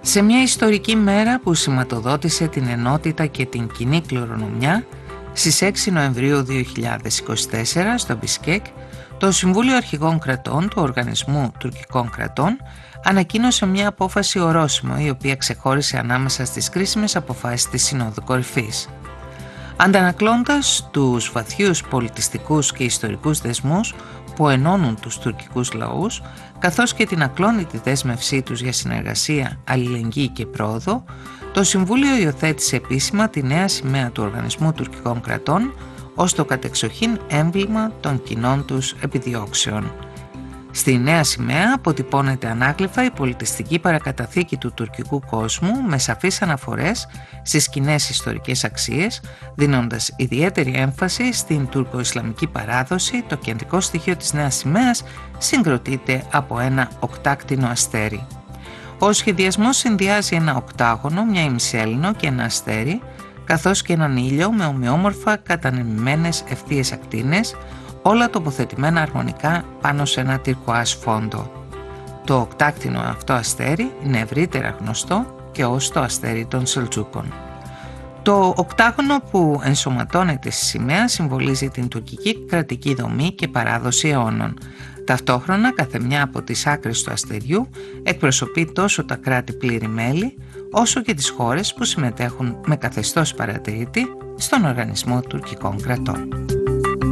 Σε μια ιστορική μέρα που σηματοδότησε την ενότητα και την κοινή κληρονομιά, στις 6 Νοεμβρίου 2024 στο Μπισκέκ, το Συμβούλιο Αρχηγών Κρατών του Οργανισμού Τουρκικών Κρατών ανακοίνωσε μια απόφαση ορόσημο, η οποία ξεχώρισε ανάμεσα στις κρίσιμες αποφάσεις της Συνόδου Κορυφής. Αντανακλώντας τους βαθιούς πολιτιστικούς και ιστορικούς δεσμούς που ενώνουν τους τουρκικούς λαούς, καθώς και την ακλόνητη δέσμευσή τους για συνεργασία, αλληλεγγύη και πρόοδο, το Συμβούλιο υιοθέτησε επίσημα τη νέα σημαία του Οργανισμού Τουρκικών Κρατών ως το κατεξοχήν έμβλημα των κοινών τους επιδιώξεων. Στη νέα σημαία αποτυπώνεται ανάγλυφα η πολιτιστική παρακαταθήκη του τουρκικού κόσμου με σαφείς αναφορές στις κοινές ιστορικές αξίες, δίνοντας ιδιαίτερη έμφαση στην τουρκο-ισλαμική παράδοση. Το κεντρικό στοιχείο της νέας σημαίας συγκροτείται από ένα οκτάκτηνο αστέρι. Ο σχεδιασμός συνδυάζει ένα οκτάγωνο, μια ημισέλινο και ένα αστέρι, καθώς και έναν ήλιο με ομοιόμορφα κατανεμημένες ευθείες ακτίνες, όλα τοποθετημένα αρμονικά πάνω σε ένα τυρκοάζ φόντο. Το οκτάκτηνο αυτό αστέρι είναι ευρύτερα γνωστό και ως το αστέρι των Σελτζούκων. Το οκτάγωνο που ενσωματώνεται στη σημαία συμβολίζει την τουρκική κρατική δομή και παράδοση αιώνων. Ταυτόχρονα, κάθε μια από τις άκρες του αστεριού εκπροσωπεί τόσο τα κράτη πλήρη μέλη, όσο και τις χώρες που συμμετέχουν με καθεστώς παρατηρητή στον Οργανισμό Τουρκικών Κρατών.